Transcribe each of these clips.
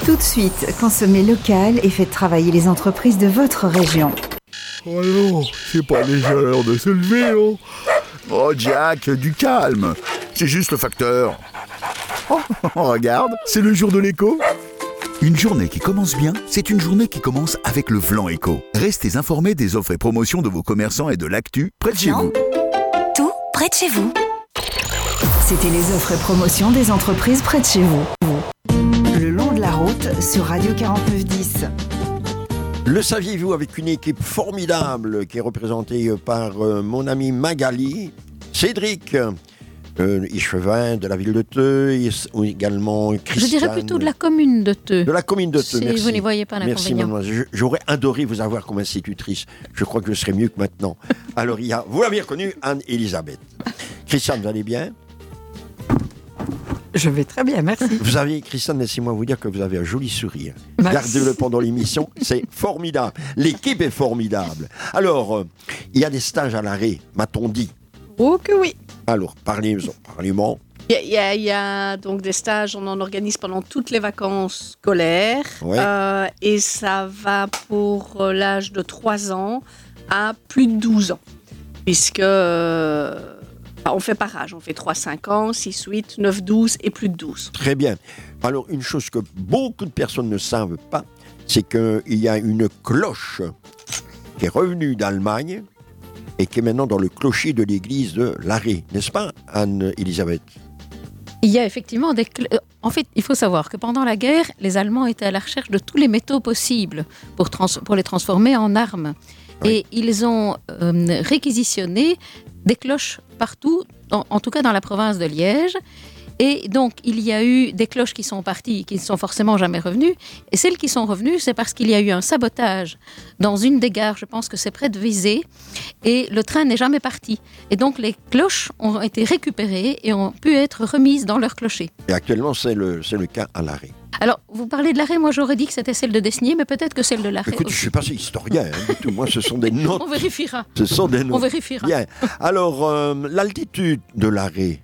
Tout de suite, consommez local et faites travailler les entreprises de votre région. Oh non, c'est pas déjà l'heure de se lever, oh. Oh Jack, du calme. C'est juste le facteur. Oh, regarde, c'est le jour de l'éco. Une journée qui commence bien, c'est une journée qui commence avec le Flan Éco. Restez informés des offres et promotions de vos commerçants et de l'actu près de chez vous. Tout près de chez vous. C'était les offres et promotions des entreprises près de chez vous. Le long de la route sur Radio 49.10. Le saviez-vous, avec une équipe formidable qui est représentée par mon ami Magali, Cédric, échevin de la ville de Theux, ou également Christiane. Je dirais plutôt de la commune de Theux. De la commune de Theux, si merci. Vous n'y voyez pas l'inconvénient. Merci, mademoiselle. J'aurais adoré vous avoir comme institutrice. Je crois que je serais mieux que maintenant. Alors, il y a, vous l'avez reconnue, Anne-Elisabeth. Christiane, vous allez bien? Je vais très bien, merci. Vous avez, Christiane, laissez-moi vous dire que vous avez un joli sourire. Merci. Gardez-le pendant l'émission, c'est formidable. L'équipe est formidable. Alors, il y a des stages à l'arrêt, m'a-t-on dit. Oh que oui. Alors, parlez-moi. Il y a donc des stages, on en organise pendant toutes les vacances scolaires. Ouais. Et ça va pour l'âge de 3 ans à plus de 12 ans. Puisque on fait par âge, on fait 3, 5 ans, 6, 8, 9, 12 et plus de 12. Très bien. Alors, une chose que beaucoup de personnes ne savent pas, c'est qu'il y a une cloche qui est revenue d'Allemagne et qui est maintenant dans le clocher de l'église de l'arrêt. N'est-ce pas, Anne-Elisabeth? Il y a effectivement en fait, il faut savoir que pendant la guerre, les Allemands étaient à la recherche de tous les métaux possibles pour les transformer en armes. Oui. Et ils ont réquisitionné des cloches partout, en tout cas dans la province de Liège. Et donc, il y a eu des cloches qui sont parties, qui ne sont forcément jamais revenues. Et celles qui sont revenues, c'est parce qu'il y a eu un sabotage dans une des gares, je pense que c'est près de Vézé, et le train n'est jamais parti. Et donc, les cloches ont été récupérées et ont pu être remises dans leur clocher. Et actuellement, c'est le cas à l'arrêt. Alors, vous parlez de l'arrêt, moi j'aurais dit que c'était celle de Desniers, mais peut-être que celle de l'arrêt. Écoute, je ne suis pas historien du tout. Moi, ce sont des notes. On vérifiera. Ce sont des notes. On vérifiera. Bien. Alors, l'altitude de l'arrêt.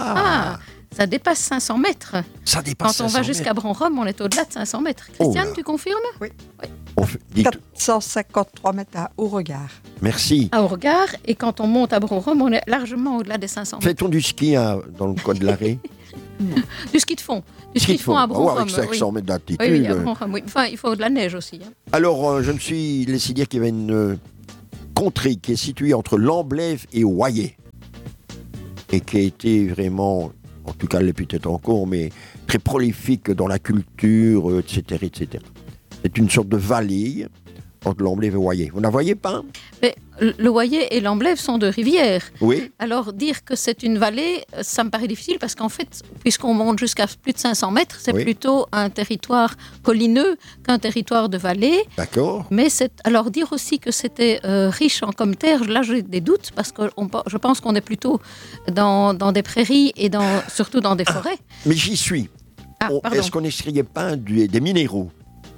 Ça dépasse 500 mètres. Ça dépasse 500 Quand on va mètres. jusqu'à Bron-Rome, on est au-delà de 500 mètres. Christiane, tu confirmes? Oui. Oui. 453 mètres à Haut-Regard. Merci. À Haut-Regard, et quand on monte à Bron-Rome, on est largement au-delà des 500 mètres. Fait-on du ski dans le coin de l'arrêt? Du ski de fond. Du ski de fond à Bron-Rome. Avec 500 mètres d'altitude. Oui, à Bron-Rome, oui. Enfin, il faut de la neige aussi. Hein. Alors, je me suis laissé dire qu'il y avait une contrée qui est située entre Lamblève et Oyer. Et qui a été vraiment, en tout cas, elle l'est peut-être encore, mais très prolifique dans la culture, etc., etc. C'est une sorte de vallée entre Lamblève et Oyer. Vous ne la voyez pas? Mais le Oyer et l'Amblève sont deux rivières. Oui. Alors, dire que c'est une vallée, ça me paraît difficile parce qu'en fait, puisqu'on monte jusqu'à plus de 500 mètres, c'est plutôt un territoire collineux qu'un territoire de vallée. D'accord. Mais alors, dire aussi que c'était riche en comme terre, là j'ai des doutes parce que je pense qu'on est plutôt dans des prairies et surtout dans des forêts. Mais j'y suis. Est-ce qu'on n'extrayait pas des minéraux?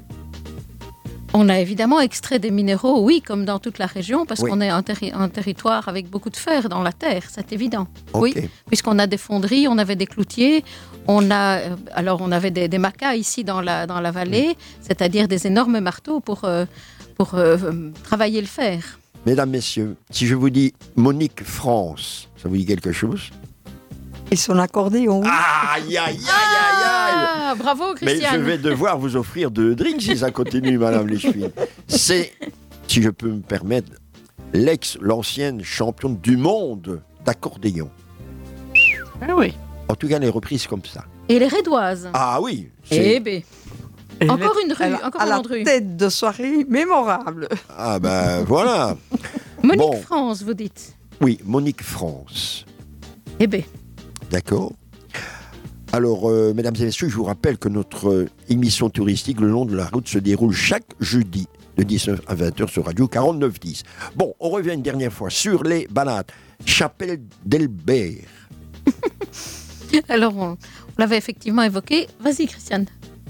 On a évidemment extrait des minéraux, oui, comme dans toute la région, parce qu'on est un territoire avec beaucoup de fer dans la terre, c'est évident. Okay. Oui, puisqu'on a des fonderies, on avait des cloutiers, on avait des macas ici dans la vallée, c'est-à-dire des énormes marteaux pour travailler le fer. Mesdames, messieurs, si je vous dis Monique France, ça vous dit quelque chose? Et son accordéon. Aïe, aïe, aïe, aïe, aïe. Bravo, Christiane. Mais je vais devoir vous offrir 2 drinks si ça continue, Madame Lécheville. C'est, si je peux me permettre, l'ancienne championne du monde d'accordéon. Ah oui. En tout cas, elle est reprise comme ça. Et les Rédoises. Ah oui. Eh bien. Encore une rue, encore une autre rue. Tête de soirée mémorable. Ah ben voilà. Monique France, vous dites? Oui, Monique France. Eh bien. D'accord. Alors, mesdames et messieurs, je vous rappelle que notre émission touristique Le Long de la Route se déroule chaque jeudi de 19 à 20h sur Radio 49.10. Bon, on revient une dernière fois sur les balades. Chapelle d'Elbert. Alors, on l'avait effectivement évoqué. Vas-y, Christiane.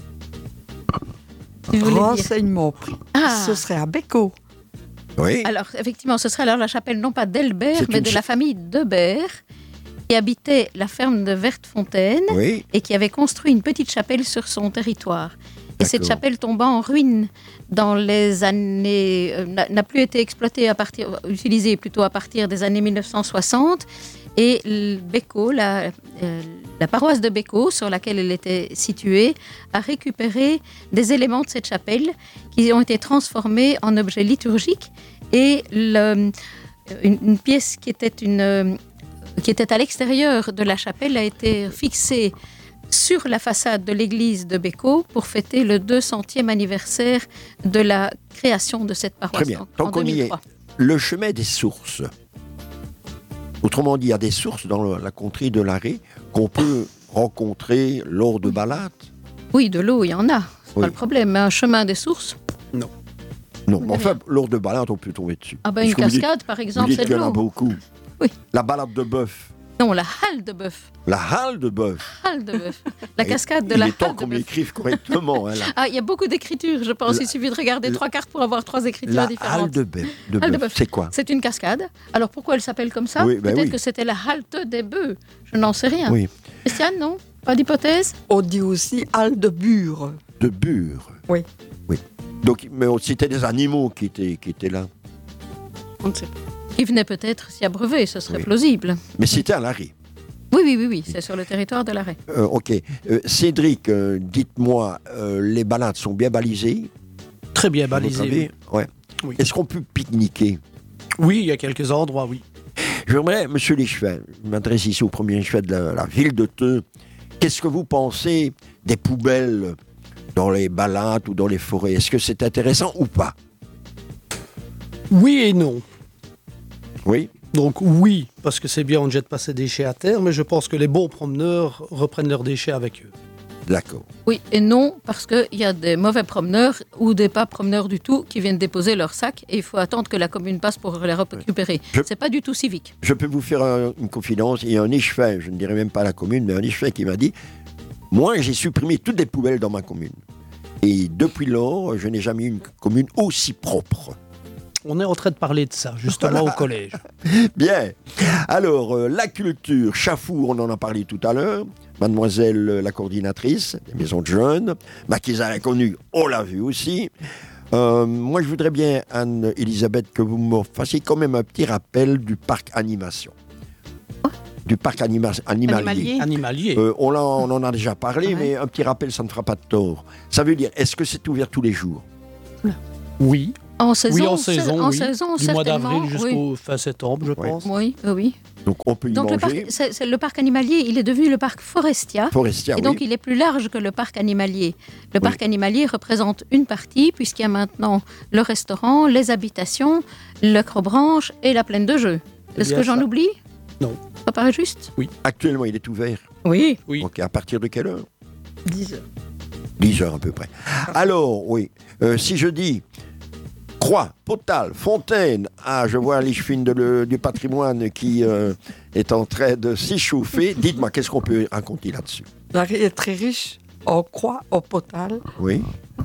Renseignement pris. Ce serait à Béco. Oui. Alors, effectivement, ce serait alors la chapelle non pas d'Elbert, mais de la famille Debert, qui habitait la ferme de Vertefontaine et qui avait construit une petite chapelle sur son territoire. Et cette chapelle tomba en ruine dans les années... n'a plus été utilisée plutôt à partir des années 1960. Et Becco, la paroisse de Becco, sur laquelle elle était située, a récupéré des éléments de cette chapelle qui ont été transformés en objets liturgiques. Et une pièce qui était à l'extérieur de la chapelle a été fixée sur la façade de l'église de Becco pour fêter le 200e anniversaire de la création de cette paroisse. Très bien. Tant qu'on y est, le chemin des sources. Autrement dit, il y a des sources dans la contrée de l'Arré qu'on peut rencontrer lors de balades. Oui, de l'eau, il y en a. C'est pas le problème. Mais un chemin des sources? Non. Non, mais enfin, lors de balades, on peut tomber dessus. Ah ben, une cascade, par exemple, c'est de l'eau. Il y en a beaucoup. Oui. La balade de bœuf. Non, la halle de bœuf. La halle de bœuf. Halle de bœuf. La cascade de la halle de bœuf. Il est temps qu'on m'écrive correctement. Hein, là. Ah, il y a beaucoup d'écritures, je pense. Il suffit de regarder 3 cartes pour avoir 3 écritures différentes. La halle de bœuf. C'est quoi? C'est une cascade. Alors, pourquoi elle s'appelle comme ça? Peut-être que c'était la halte des bœufs. Je n'en sais rien. Oui. Christiane, non? Pas d'hypothèse? On dit aussi halle de bure. De bure? Oui. Donc, mais c'était des animaux qui étaient là. On ne sait pas. Qui venaient peut-être s'y abreuver, ce serait plausible. Mais c'était à l'Arré. Oui, c'est sur le territoire de l'Arré. Ok. Cédric, dites-moi, les balades sont bien balisées? Très bien balisées. Ouais. Oui. Est-ce qu'on peut pique-niquer? Oui, il y a quelques endroits, oui. J'aimerais, monsieur Lichevin, je m'adresse ici au premier chef de la ville de Theux. Qu'est-ce que vous pensez des poubelles dans les balades ou dans les forêts? Est-ce que c'est intéressant ou pas? Oui et non. Oui. Donc oui, parce que c'est bien, on ne jette pas ses déchets à terre, mais je pense que les bons promeneurs reprennent leurs déchets avec eux. D'accord. Oui et non, parce qu'il y a des mauvais promeneurs ou des pas promeneurs du tout qui viennent déposer leurs sacs et il faut attendre que la commune passe pour les récupérer. C'est pas du tout civique. Je peux vous faire une confidence. Il y a un échevin, je ne dirais même pas la commune, mais un échevin qui m'a dit « Moi, j'ai supprimé toutes les poubelles dans ma commune. Et depuis lors, je n'ai jamais eu une commune aussi propre. » On est en train de parler de ça, justement, au collège. Bien. Alors, la culture, Chafour, on en a parlé tout à l'heure. Mademoiselle la coordinatrice des maisons de jeunes. Maquisard est connue, on l'a vu aussi. Moi, je voudrais bien, Anne-Elisabeth, que vous me fassiez quand même un petit rappel du parc animation. Du parc animalier. On en a déjà parlé, mais un petit rappel, ça ne fera pas de tort. Ça veut dire, est-ce que c'est ouvert tous les jours? Oui. En saison, du mois d'avril jusqu'au fin septembre, je pense. Oui. Donc on peut y manger. Le parc animalier, il est devenu le parc Forestia. Et donc il est plus large que le parc animalier. Le parc animalier représente une partie, puisqu'il y a maintenant le restaurant, les habitations, l'acrobranche et la plaine de jeux. Est-ce que j'en oublie? Non. Ça paraît juste? Oui. Actuellement, il est ouvert. Oui. Donc à partir de quelle heure? 10 heures. 10 heures à peu près. Alors, oui. Si je dis Croix, Potal, Fontaine. Ah, je vois l'Ichefine du patrimoine qui est en train de s'échauffer. Dites-moi, qu'est-ce qu'on peut raconter là-dessus? L'Arré est très riche en croix, en Potal. Oui.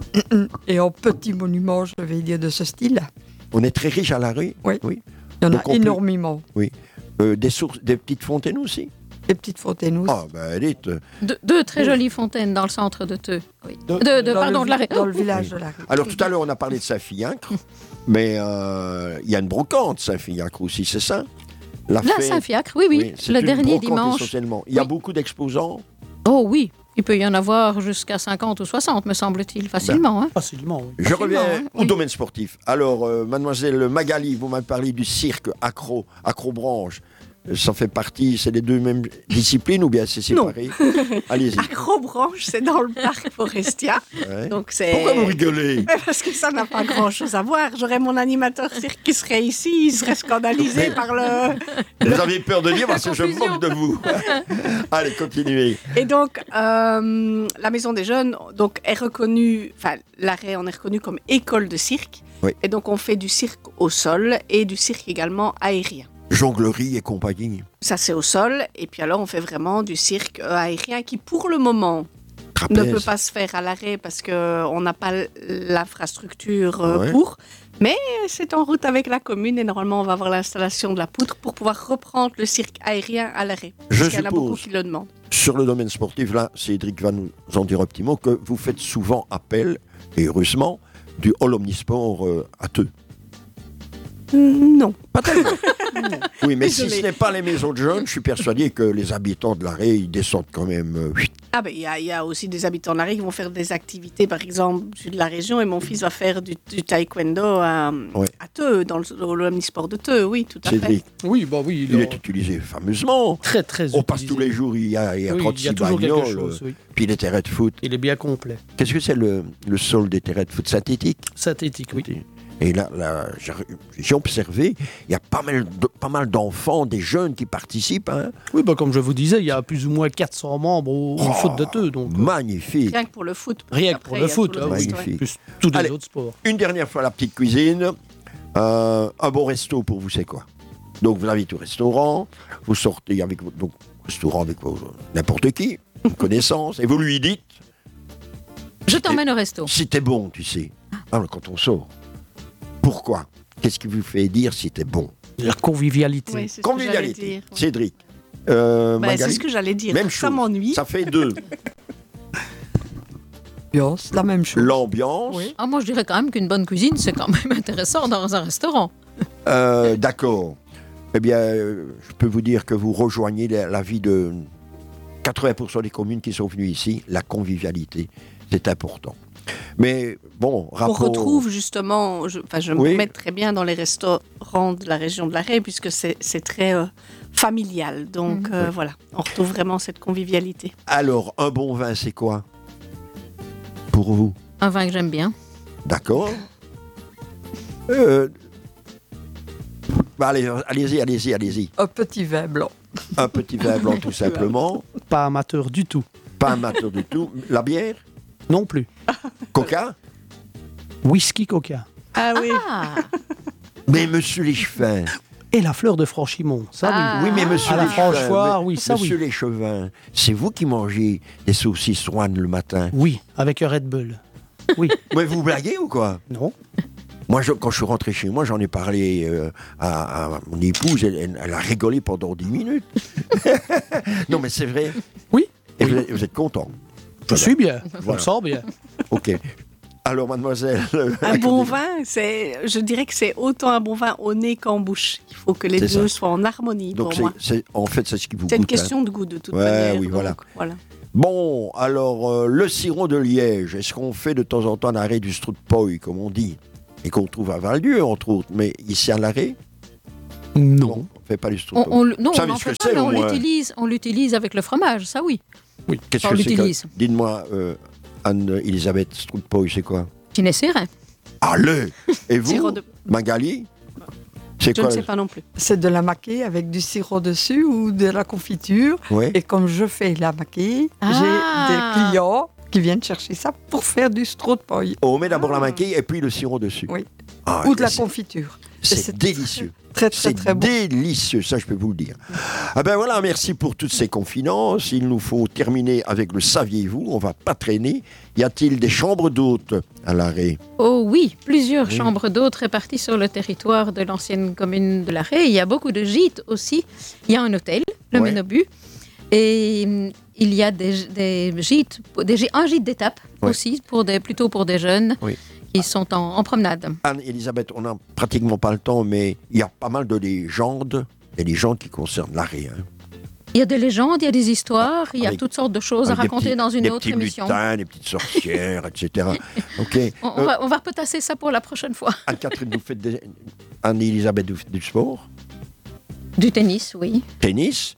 Et en petits monuments, je vais dire, de ce style. On est très riche à l'Arré? Oui. Il y en a énormément. Oui. Des sources, des petites fontaines aussi? Des petites fontaines aussi. Ah, ben dites. Deux très jolies fontaines dans le centre de Theux. Oui. De l'Arré. Dans le village de l'Arré. Alors tout à l'heure, on a parlé de Saint-Fiacre, mais il y a une brocante Saint-Fiacre aussi, c'est ça? La Saint-Fiacre, oui. Le dernier dimanche. Il y a beaucoup d'exposants? Oh oui. Il peut y en avoir jusqu'à 50 ou 60, me semble-t-il, facilement. Hein. Facilement, oui. Je reviens au domaine sportif. Alors, mademoiselle Magali, vous m'avez parlé du cirque acrobranche. Ça fait partie, c'est les deux mêmes disciplines ou bien c'est séparé? Allez-y. Acrobranche, c'est dans le parc Forestia. Ouais. Donc c'est... Pourquoi vous rigolez? Parce que ça n'a pas grand-chose à voir. J'aurais mon animateur cirque qui serait ici, il serait scandalisé par le... Vous avez peur de dire parce que je me moque de vous. Allez, continuez. Et donc, la Maison des Jeunes donc, est reconnue, enfin, l'Arré en est reconnu comme école de cirque. Oui. Et donc, on fait du cirque au sol et du cirque également aérien. Jonglerie et compagnie. Ça, c'est au sol. Et puis alors, on fait vraiment du cirque aérien qui, pour le moment, Trapèze. ne peut pas se faire à l'arrêt parce qu'on n'a pas l'infrastructure Ouais. pour. Mais c'est en route avec la commune et normalement on va avoir l'installation de la poutre pour pouvoir reprendre le cirque aérien à l'arrêt. Je Parce qu'il y en a beaucoup suppose. qui le demandent. Sur le domaine sportif, là, Cédric va nous en dire un petit mot, que vous faites souvent appel, et heureusement, du Hall Omnisport à Theux. Non. Pas tellement. Oui, mais si Désolée. ce n'est pas les maisons de jeunes, je suis persuadé que les habitants de l'arrêt, ils descendent quand même. Ah ben il y a aussi des habitants de l'arrêt qui vont faire des activités, par exemple, je suis de la région et mon fils va faire du taekwondo à Theux, dans l'omnisport de Theux, oui, tout à fait. Cédric, Oui, bah oui, il est utilisé fameusement. très très On passe utilisé. tous les jours, il y a Oui, il y 36 a toujours quelque bagnoles, chose, oui. puis les terrains de foot. Il est bien complet. Qu'est-ce que c'est le sol des terrains de foot synthétiques? Synthétique, oui. Et là, j'ai observé, il y a pas mal d'enfants, des jeunes qui participent. Hein. Oui, bah comme je vous disais, il y a plus ou moins 400 membres au foot de Theux, donc Magnifique. Rien que pour le foot. rien que Après, pour il le y a foot, tout là, le oui, reste, Magnifique. plus tous les Allez. autres sports. Une dernière fois, la petite cuisine. Un bon resto pour vous, c'est quoi? Donc, vous invitez au restaurant, vous sortez avec votre restaurant avec n'importe qui, une connaissance, et vous lui dites Je t'emmène au resto. si t'es bon, tu sais. Alors, quand on sort, pourquoi? Qu'est-ce qui vous fait dire si t'es bon? La convivialité. Oui, c'est ce que j'allais Convivialité. dire. Cédric. Ben, Magali, c'est ce que j'allais dire. même Ça chose. m'ennuie. Ça fait 2. Ambiance, la même chose. L'ambiance. Oui. Ah, moi, je dirais quand même qu'une bonne cuisine, c'est quand même intéressant dans un restaurant. D'accord. Eh bien, je peux vous dire que vous rejoignez la vie de 80% des communes qui sont venues ici. La convivialité, c'est important. Mais bon, On rapport... retrouve justement, je Oui. me mets très bien dans les restaurants de la région de l'Arrêt puisque c'est très familial. Donc voilà, on retrouve vraiment cette convivialité. Alors, un bon vin, c'est quoi pour vous? Un vin que j'aime bien. D'accord. Bah, allez-y. Un petit vin blanc. Un petit vin blanc, tout simplement. Pas amateur du tout. Pas amateur du tout. La bière? Non plus. Coca? Whisky coca. Ah oui. Ah, Mais monsieur Léchevin. Et la fleur de Franchimont, ça Ah. Oui, mais monsieur À la Léchevin, Franchoir, mais- oui, ça Monsieur oui. Léchevin, c'est vous qui mangez des saucisses Rouen le matin. oui. Oui, avec un Red Bull. Oui. Mais vous blaguez ou quoi? Non. Moi, quand je suis rentré chez moi, j'en ai parlé à mon épouse. Elle a rigolé pendant 10 minutes. Non, mais c'est vrai. Oui. Et Oui. vous êtes content. Je suis bien. Je Voilà. me sens bien. OK. Alors, mademoiselle... Un bon vin, je dirais que c'est autant un bon vin au nez qu'en bouche. Il faut que les C'est deux ça. soient en harmonie Donc, pour moi. en fait, c'est ce qui vous C'est goûte. une question de goût de toute Ouais, manière. oui, donc, voilà. Bon, alors, le sirop de Liège, est-ce qu'on fait de temps en temps un arrêt du Stroutpoy, comme on dit, et qu'on trouve à Val-Dieu, entre autres, mais ici à l'arrêt, Non. on ne fait pas du Stroutpoy. non, Ça, on mais n'en ce que fait pas, c'est, mais au moins. on l'utilise avec le fromage, ça oui. Qu'est-ce on que c'est l'utilise. que... Dites-moi, Anne-Elisabeth Stroutpoy, c'est quoi? J'essaierai. Allez! Et vous, Sirop de- Magali? C'est Je quoi? ne sais pas non plus. C'est de la maquée avec du sirop dessus ou de la confiture. Ouais. Et comme je fais la maquée, Ah. j'ai des clients qui viennent chercher ça pour faire du Stroutpoy. On met d'abord la maquille et puis le sirop dessus. Oui. Ah, Ou de la c'est- confiture. Et C'est délicieux. Très, très, C'est très bon. délicieux, ça je peux vous le dire. Ah ben voilà, merci pour toutes ces confidences. Il nous faut terminer avec le saviez-vous, on va pas traîner. Y a-t-il des chambres d'hôtes à l'arrêt? Oh oui, plusieurs chambres d'hôtes réparties sur le territoire de l'ancienne commune de l'Arrêt. Il y a beaucoup de gîtes aussi. Il y a un hôtel, le Ouais. Ménobu. Et il y a des gîtes, un gîte d'étape Ouais. aussi, plutôt pour des jeunes Oui. qui sont en promenade. Anne-Elisabeth, on n'a pratiquement pas le temps, mais il y a pas mal de légendes qui concernent l'arrêt. Hein. Il y a des légendes, il y a des histoires, il y a Avec- toutes sortes de choses à Avec des raconter petits- dans une des autre petits émission. lutins, des petites sorcières, etc. Ok. On va repotasser ça pour la prochaine fois. Anne-Catherine, vous faites Anne-Elisabeth, vous faites du sport, Du tennis, oui. tennis,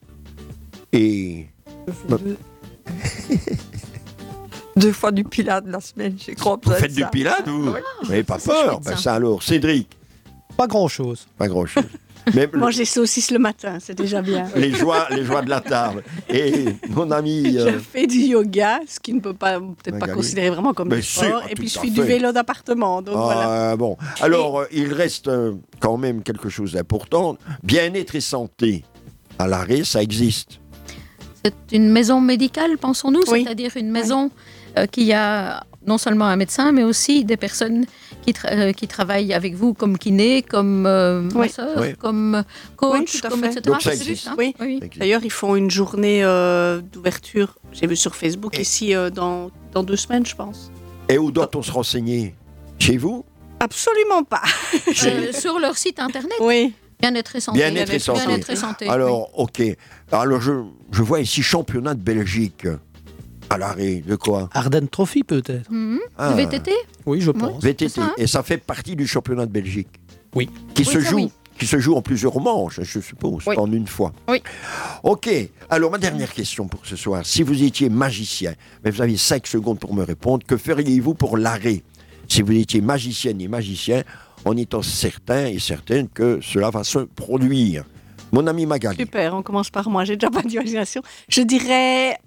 et Deux fois du pilate la semaine, j'ai grand vous besoin de faites du ça. pilate, vous Vous n'avez pas c'est peur? chouette, Ben, ça. ça alors, Cédric, Pas grand-chose. pas grand-chose. Mais Manger saucisses le matin, c'est déjà bien. les joies de la table. Et mon ami... Je fais du yoga, ce qui ne peut pas peut-être pas Magali. considérer vraiment comme Mais du si, sport. ah, Et puis tout je à fais fait. du vélo d'appartement. Donc voilà. Bon, alors il reste quand même quelque chose d'important. Bien-être et santé. À l'arrêt, ça existe. C'est une maison médicale, pensons-nous, Oui. c'est-à-dire une maison qui a non seulement un médecin, mais aussi des personnes qui travaillent avec vous comme kiné, comme masseur, Oui. comme coach, Oui, tout à comme fait. etc. Donc ça C'est existe. juste, hein. Oui. Oui. D'ailleurs, ils font une journée d'ouverture, j'ai vu sur Facebook, Et- ici dans 2 semaines, je pense. Et où doit-on se renseigner? Chez vous? Absolument pas. Sur leur site internet, Oui. Bien-être et santé. Bien-être et santé. Bien-être et santé, Alors, ok. Alors, je vois ici championnat de Belgique. À l'arrêt, de quoi? Ardennes Trophy peut-être. oui. Mhm. Ah, Le VTT. Oui, je pense. VTT. C'est ça, hein? Et ça fait partie du championnat de Belgique. Oui. Qui Oui, se ça, joue. oui. Qui se joue en plusieurs manches, je suppose, Oui. pas en une fois. Oui. Ok. Alors, ma dernière question pour ce soir. Si vous étiez magicien, mais vous avez 5 secondes pour me répondre, que feriez-vous pour l'arrêt? Si vous étiez magicienne et magicien, en étant certain et certaine que cela va se produire. Mon ami Magali. Super, on commence par moi, j'ai déjà pas d'imagination. Je dirais,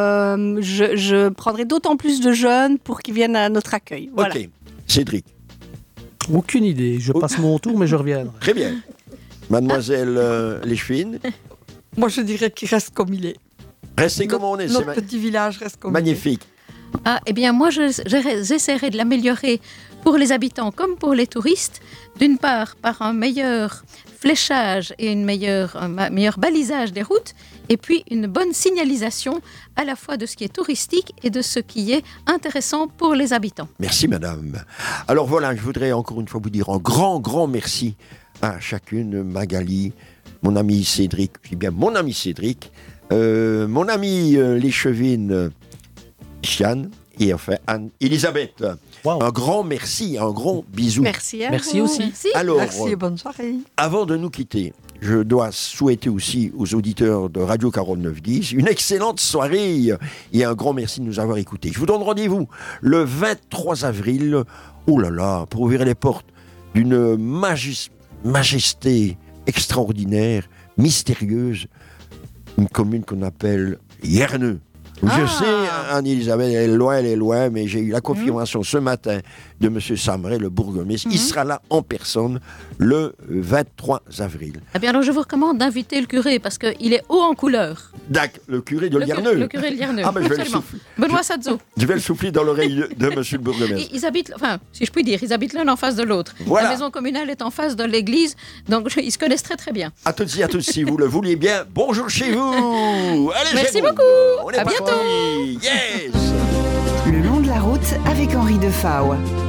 je prendrai d'autant plus de jeunes pour qu'ils viennent à notre accueil. Voilà. Ok. Cédric. Aucune idée. Je passe mon tour, mais je reviendrai. Très bien. Mademoiselle Léchevin, Moi, je dirais qu'il reste comme il est. restez comme on est, c'est Notre petit village reste comme magnifique. Ah, eh bien, moi, j'essaierai de l'améliorer pour les habitants comme pour les touristes. D'une part, par un meilleur fléchage et un meilleur balisage des routes, et puis une bonne signalisation à la fois de ce qui est touristique et de ce qui est intéressant pour les habitants. Merci, madame. Alors voilà, je voudrais encore une fois vous dire un grand, grand merci à chacune, Magali, mon ami Cédric, je dis bien mon ami Cédric, mon ami Léchevin, Jeanne, et enfin Anne-Elisabeth. Wow. Un grand merci, un grand bisou. Merci à Merci vous. aussi. Merci. Alors, Merci et bonne soirée. avant de nous quitter, je dois souhaiter aussi aux auditeurs de Radio 4910 une excellente soirée et un grand merci de nous avoir écoutés. Je vous donne rendez-vous le 23 avril, oh là là, pour ouvrir les portes d'une majesté extraordinaire, mystérieuse, une commune qu'on appelle Yerneux. Je sais, Anne-Elisabeth, elle est loin, mais j'ai eu la confirmation ce matin de M. Samret, le bourgmestre. Il sera là en personne le 23 avril. Eh bien, alors, je vous recommande d'inviter le curé parce qu'il est haut en couleur. Dac, le curé de Lierneux. Le curé de Lierneux. Ah, ben, je vais le absolument. souffler. Benoît Sadzo. Je vais le souffler dans l'oreille de M. le bourgmestre. Ils habitent, enfin, si je puis dire, ils habitent l'un en face de l'autre. Voilà. La maison communale est en face de l'église, donc ils se connaissent très très bien. À toutes et à tous, si vous le vouliez bien, bonjour chez vous. Allez, Merci Jérôme. beaucoup. On est À parti. bientôt. Yes. Le long de la route avec Henri Defao.